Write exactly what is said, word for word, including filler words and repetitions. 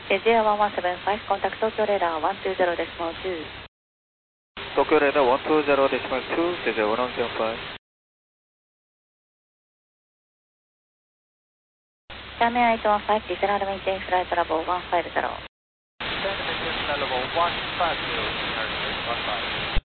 ジェイエーワンワンセブンファイブ、コンタクト東京レーダーワンツーゼロデシモルツー。 東京レーダーワンツーゼロデシモルツー、ジェイジェイワンワンセブンファイブ。 ターミナルエイトワンファイブ、ディセラルメインテインフライトラボワンファイブゼロ。 Level one five zero,